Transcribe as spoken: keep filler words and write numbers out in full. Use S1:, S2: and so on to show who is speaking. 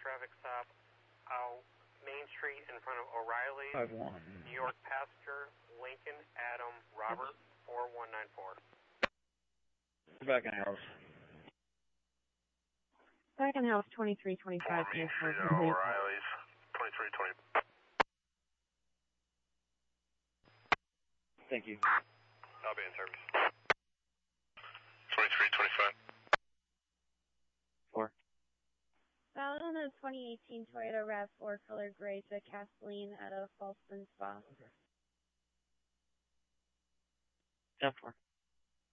S1: traffic stop out Main Street in front of O'Reilly's.
S2: five one.
S1: New York passenger, Lincoln, Adam, Robert, four one nine four.
S2: Back in the house.
S3: Back in the house, twenty-three twenty-five.
S4: Main Street, O'Reilly's, twenty-three twenty.
S2: Thank you.
S4: I'll be in service. twenty-three twenty-five.
S2: Four.
S3: Found on a twenty eighteen Toyota RAV four color gray to Kathleen at a Falston Spa.
S2: ten four.